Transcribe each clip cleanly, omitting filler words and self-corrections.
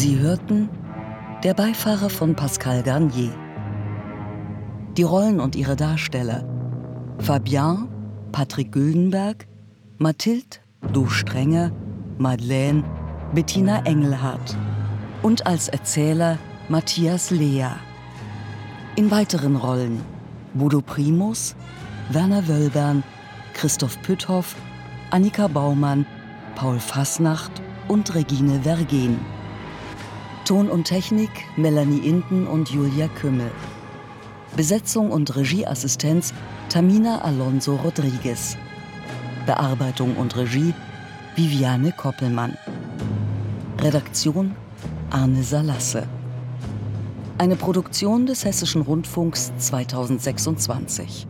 Sie hörten Der Beifahrer von Pascal Garnier. Die Rollen und ihre Darsteller: Fabien, Patrick Güldenberg, Mathilde, Du Strenge, Madeleine, Bettina Engelhardt und als Erzähler Matthias Lea. In weiteren Rollen Bodo Primus, Werner Wöllbern, Christoph Pütthoff, Annika Baumann, Paul Fasnacht und Regine Vergen. Ton und Technik Melanie Inden und Julia Kümmel. Besetzung und Regieassistenz Tamina Alonso Rodriguez. Bearbeitung und Regie Viviane Koppelmann. Redaktion Arne Salasse. Eine Produktion des Hessischen Rundfunks 2026.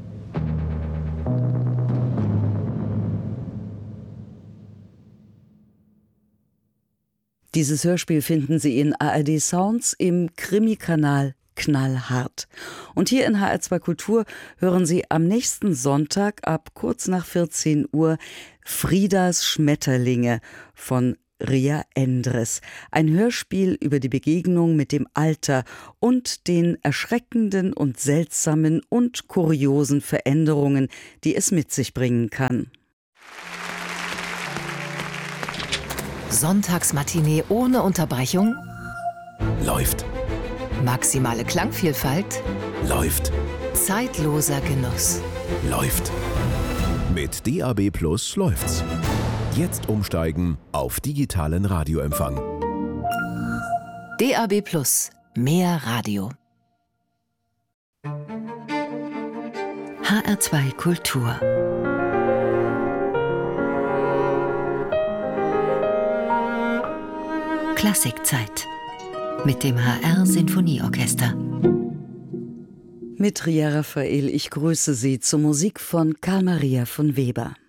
Dieses Hörspiel finden Sie in ARD Sounds im Krimi-Kanal Knallhart. Und hier in HR2 Kultur hören Sie am nächsten Sonntag ab kurz nach 14 Uhr Friedas Schmetterlinge von Ria Endres. Ein Hörspiel über die Begegnung mit dem Alter und den erschreckenden und seltsamen und kuriosen Veränderungen, die es mit sich bringen kann. Sonntagsmatinee ohne Unterbrechung? Läuft. Maximale Klangvielfalt? Läuft. Zeitloser Genuss? Läuft. Mit DAB+ läuft's. Jetzt umsteigen auf digitalen Radioempfang. DAB+, mehr Radio. HR2 Kultur. Klassikzeit mit dem HR Sinfonieorchester. Mit Ria Raphael, ich grüße Sie zur Musik von Carl Maria von Weber.